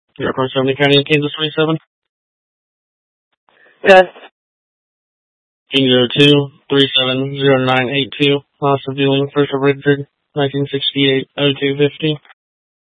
Airport 70 County in Kansas 27. Yes. King 02-370982. Loss of viewing, first of Richard, 1968-0250.